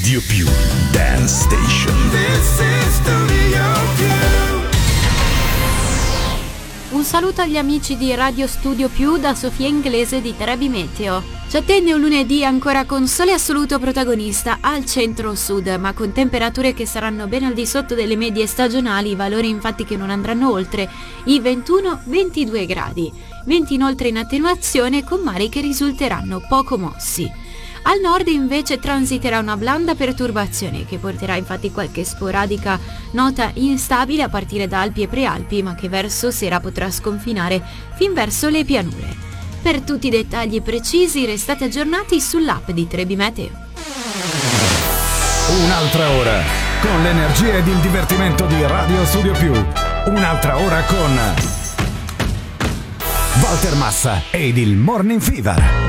Studio Più Dance Station. This is Studio Più. Un saluto agli amici di Radio Studio Più da Sofia Inglese di Trebi Meteo. Ci attende un lunedì ancora con sole assoluto protagonista al centro-sud, ma con temperature che saranno ben al di sotto delle medie stagionali, valori infatti che non andranno oltre i 21-22 gradi. Venti inoltre in attenuazione con mari che risulteranno poco mossi. Al nord invece transiterà una blanda perturbazione che porterà infatti qualche sporadica nota instabile a partire da Alpi e Prealpi, ma che verso sera potrà sconfinare fin verso le pianure. Per tutti i dettagli precisi restate aggiornati sull'app di Trebi Meteo. Un'altra ora con l'energia ed il divertimento di Radio Studio Più. Un'altra ora con Walter Massa ed il Morning Fever.